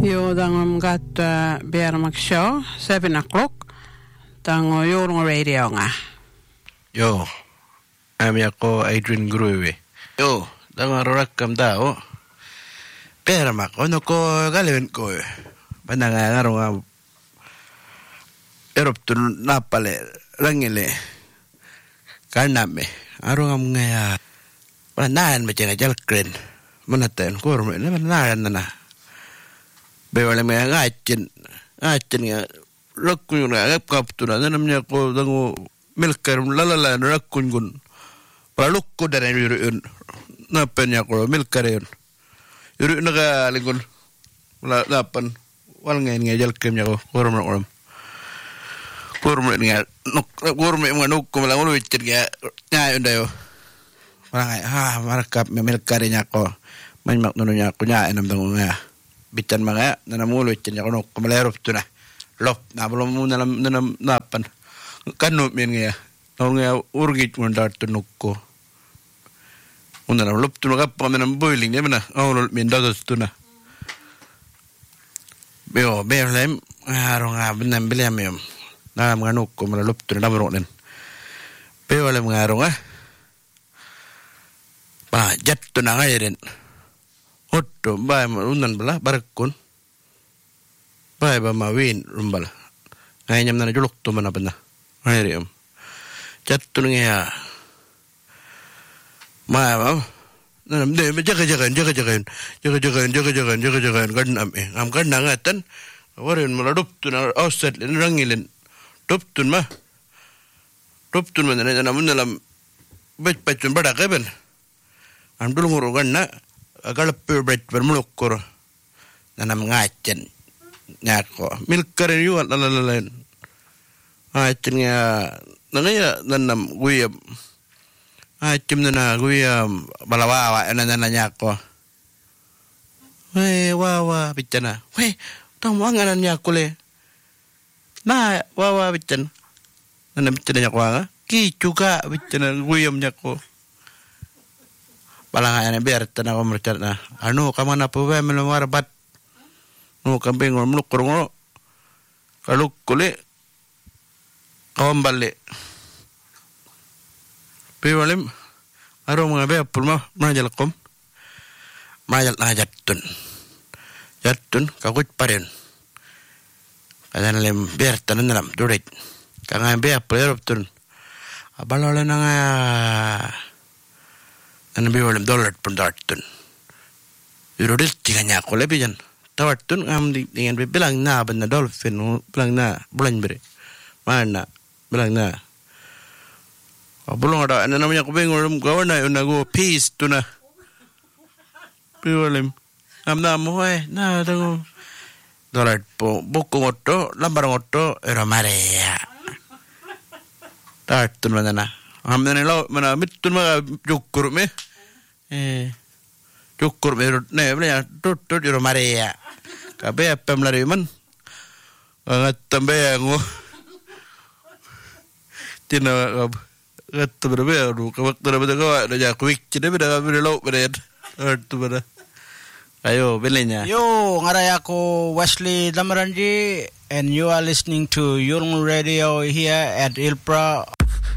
Jo, dan gaat Bermak Show, 7 o'clock. Dan Jorong Radio nga. Yo, ami ako Adrian Gruwe. Yo, dan rakam tao. Bermak, ano ko galawin ko. Panangangaro nga. Eroptun napale, rangile. Karname, arong nga. Panaan mo dyan jalkrin. Manatan, kurme, naman na. Bewala may ngacin nga rakun nga kaptuna namanya ko dango milkar lalala rakun gun palukko dare yurun napenya ko milkar yun yurun naga lingun la dapan wal ngain nga jalkem nya ko kurme nga nuk ko lang ulo wicit ga nya undayo parang marakap milkar nya ko man makno nya ko nya enam dango nga bitan mga nanamulo itin niya kuno kumalerop to na lop na belum mo nanam napan kanu min nga nga urgit mo darto nukko una lop to na pa nanam boiling niya na awol min dados to na beo lem arong abnam bilyam yum na mga nukko mala lop to na damro nen beo lem arong pa jet to na ngairen Otto, bae unan bala barakun. Bae ba mawin rumbala. Ngayam na julok to man abna. Ngayriam. Jattu nga. Ma nanam de jaga-jagan kan am kan ngatan. Warin maladup tu na ausat rangilin. Duptun ma. Duptun man na namun dalam bacun bada kaben. Am dulungur kan na agalapur bet bermulukkur nanam ngacen nyako milkar yu lalalain ngacen nga nangaya nanam guyam ngacem nana guyam balawawa nana nyako we wawa bicana we tamangan nyako le na wawa bicana nanam bicana nyako nga ki juga bicana guyam nyako Palangan biar tanah komercat na. Anu kamana po ba melamar bat. No kambing muluk kurungo. Kalau kule kawam balik. Piwalim aro mga be pulma manajal kom. Manajal na jatun. Jatun kakut parin. Kadan lem biar tanah dalam durit. Kangan be apel tun. Abalole na nga Ano biwalem dollar pun dartun. Yurudil tiga nyako lebih jan. Tawartun am dengan bilang na benda dolphin bilang na bulan beri. Mana bilang na. Belum ada anu namanya aku bingung kawan na unago peace tu na. Biwalem am na moe na tango dollar po buku ngoto lambar ngoto era marea. Dartun mana na. Amne lo mana mitun ma jukur me jukur me ne bla tut ro marea ka be pem la man ngatambe ngo tina ngatambe be ru ka waktu da ka da ja quick de be da be lo be tu be ayo belenya yo ngaraya ko Wesley Damaranji and you are listening to Jorong Radio here at Ilpra